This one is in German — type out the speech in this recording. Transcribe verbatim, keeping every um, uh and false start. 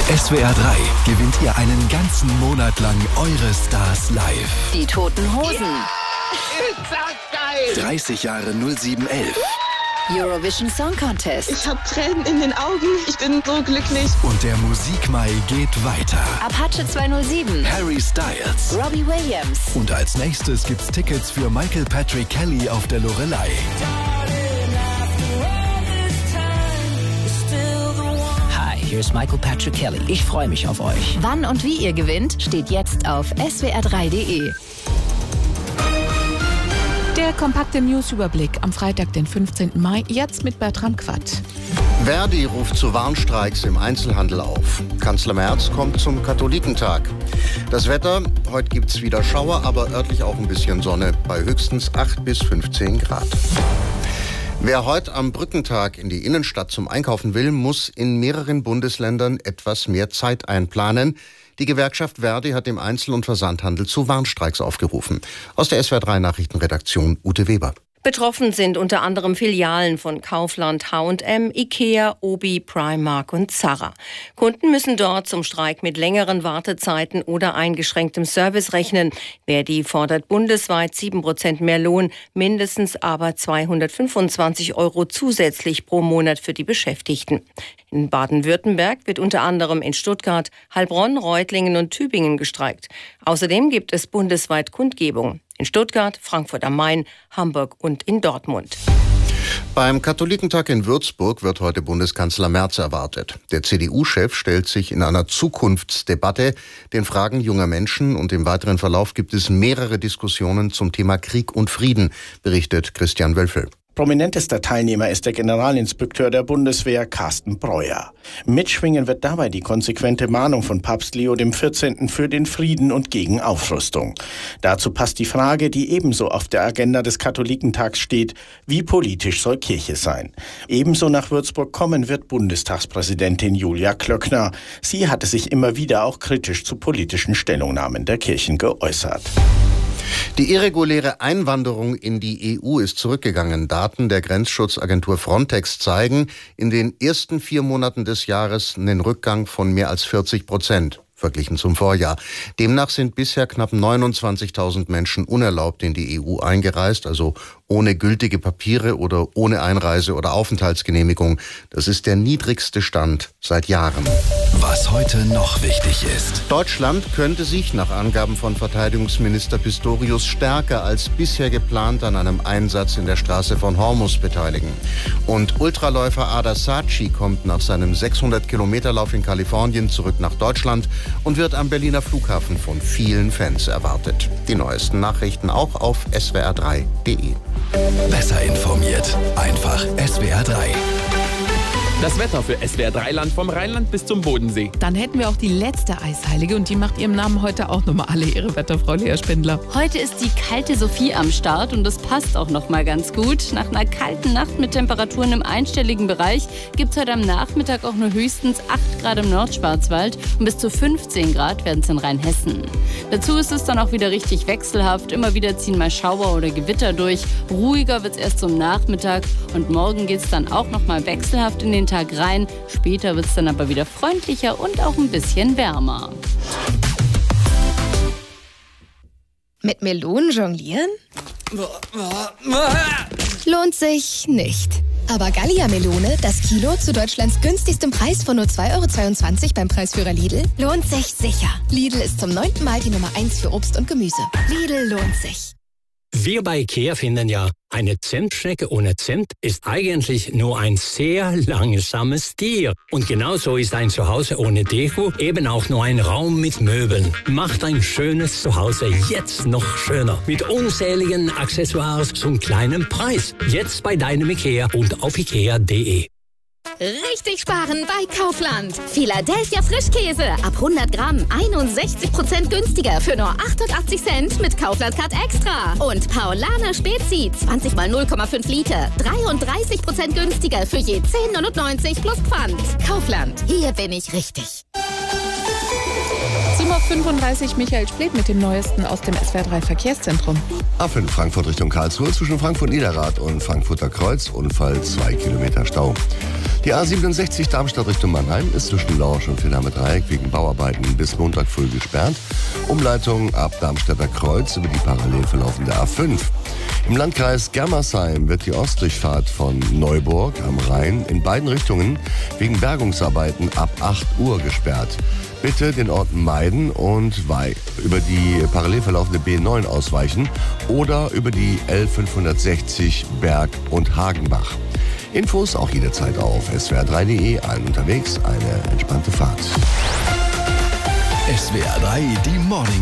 S W R drei gewinnt ihr einen ganzen Monat lang eure Stars live. Die Toten Hosen. Ja, ist das geil! dreißig Jahre null sieben elf. Eurovision Song Contest. Ich habe Tränen in den Augen. Ich bin so glücklich. Und der Musikmai geht weiter. Apache zweihundertsieben. Harry Styles. Robbie Williams. Und als nächstes gibt's Tickets für Michael Patrick Kelly auf der Loreley. Hi, hier ist Michael Patrick Kelly. Ich freue mich auf euch. Wann und wie ihr gewinnt, steht jetzt auf S W R drei punkt de. Der kompakte Newsüberblick am Freitag, den fünfzehnten Mai, jetzt mit Bertram Quatt. Verdi ruft zu Warnstreiks im Einzelhandel auf. Kanzler Merz kommt zum Katholikentag. Das Wetter, heute gibt's wieder Schauer, aber örtlich auch ein bisschen Sonne, bei höchstens acht bis fünfzehn Grad. Wer heute am Brückentag in die Innenstadt zum Einkaufen will, muss in mehreren Bundesländern etwas mehr Zeit einplanen. Die Gewerkschaft Verdi hat dem Einzel- und Versandhandel zu Warnstreiks aufgerufen. Aus der S W R drei Nachrichtenredaktion Ute Weber. Betroffen sind unter anderem Filialen von Kaufland, H und M, Ikea, Obi, Primark und Zara. Kunden müssen dort zum Streik mit längeren Wartezeiten oder eingeschränktem Service rechnen. Verdi fordert bundesweit sieben Prozent mehr Lohn, mindestens aber zweihundertfünfundzwanzig Euro zusätzlich pro Monat für die Beschäftigten. In Baden-Württemberg wird unter anderem in Stuttgart, Heilbronn, Reutlingen und Tübingen gestreikt. Außerdem gibt es bundesweit Kundgebungen. In Stuttgart, Frankfurt am Main, Hamburg und in Dortmund. Beim Katholikentag in Würzburg wird heute Bundeskanzler Merz erwartet. Der C D U-Chef stellt sich in einer Zukunftsdebatte den Fragen junger Menschen und im weiteren Verlauf gibt es mehrere Diskussionen zum Thema Krieg und Frieden, berichtet Christian Wölfel. Prominentester Teilnehmer ist der Generalinspekteur der Bundeswehr, Carsten Breuer. Mitschwingen wird dabei die konsequente Mahnung von Papst Leo der vierzehnte für den Frieden und gegen Aufrüstung. Dazu passt die Frage, die ebenso auf der Agenda des Katholikentags steht: Wie politisch soll Kirche sein? Ebenso nach Würzburg kommen wird Bundestagspräsidentin Julia Klöckner. Sie hatte sich immer wieder auch kritisch zu politischen Stellungnahmen der Kirchen geäußert. Die irreguläre Einwanderung in die E U ist zurückgegangen. Daten der Grenzschutzagentur Frontex zeigen in den ersten vier Monaten des Jahres einen Rückgang von mehr als vierzig Prozent. Verglichen zum Vorjahr. Demnach sind bisher knapp neunundzwanzigtausend Menschen unerlaubt in die E U eingereist, also ohne gültige Papiere oder ohne Einreise- oder Aufenthaltsgenehmigung. Das ist der niedrigste Stand seit Jahren. Was heute noch wichtig ist. Deutschland könnte sich nach Angaben von Verteidigungsminister Pistorius stärker als bisher geplant an einem Einsatz in der Straße von Hormuz beteiligen. Und Ultraläufer Ada Saatchi kommt nach seinem sechshundert-Kilometer-Lauf in Kalifornien zurück nach Deutschland und wird am Berliner Flughafen von vielen Fans erwartet. Die neuesten Nachrichten auch auf S W R drei punkt de. Besser informiert. Einfach S W R drei. Das Wetter für S W R drei Land vom Rheinland bis zum Bodensee. Dann hätten wir auch die letzte Eisheilige und die macht ihrem Namen heute auch nochmal alle ihre Wetterfrau Lea Spindler. Heute ist die kalte Sophie am Start und das passt auch noch mal ganz gut. Nach einer kalten Nacht mit Temperaturen im einstelligen Bereich gibt es heute am Nachmittag auch nur höchstens acht Grad im Nordschwarzwald und bis zu fünfzehn Grad werden es in Rheinhessen. Dazu ist es dann auch wieder richtig wechselhaft. Immer wieder ziehen mal Schauer oder Gewitter durch. Ruhiger wird es erst zum Nachmittag und morgen geht es dann auch noch mal wechselhaft in den Tag rein. Später wird es dann aber wieder freundlicher und auch ein bisschen wärmer. Mit Melonen jonglieren? Lohnt sich nicht. Aber Gallia-Melone, das Kilo zu Deutschlands günstigstem Preis von nur zwei Euro zweiundzwanzig beim Preisführer Lidl, lohnt sich sicher. Lidl ist zum neunten Mal die Nummer eins für Obst und Gemüse. Lidl lohnt sich. Wir bei IKEA finden ja, eine Zimtschnecke ohne Zimt ist eigentlich nur ein sehr langsames Tier. Und genauso ist ein Zuhause ohne Deko eben auch nur ein Raum mit Möbeln. Macht ein schönes Zuhause jetzt noch schöner. Mit unzähligen Accessoires zum kleinen Preis. Jetzt bei deinem IKEA und auf ikea punkt de. Richtig sparen bei Kaufland. Philadelphia Frischkäse ab hundert Gramm einundsechzig Prozent günstiger für nur achtundachtzig Cent mit Kaufland Card Extra. Und Paulaner Spezi zwanzig mal null Komma fünf Liter dreiunddreißig Prozent günstiger für je zehn neunundneunzig plus Pfand. Kaufland, hier bin ich richtig. sieben Uhr fünfunddreißig, Michael Spleth mit dem Neuesten aus dem S W R drei Verkehrszentrum. A fünf Frankfurt Richtung Karlsruhe zwischen Frankfurt-Niederrad und Frankfurter Kreuz. Unfall, zwei Kilometer Stau. Die A siebenundsechzig Darmstadt Richtung Mannheim ist zwischen Lorsch und Villame Dreieck wegen Bauarbeiten bis Montag früh gesperrt. Umleitung ab Darmstädter Kreuz über die parallel verlaufende A fünf. Im Landkreis Germersheim wird die Ostdurchfahrt von Neuburg am Rhein in beiden Richtungen wegen Bergungsarbeiten ab acht Uhr gesperrt. Bitte den Ort meiden und über die parallel verlaufende B neun ausweichen oder über die L fünfhundertsechzig Berg und Hagenbach. Infos auch jederzeit auf S W R drei punkt de. Allen unterwegs eine entspannte Fahrt. S W R drei, die Morning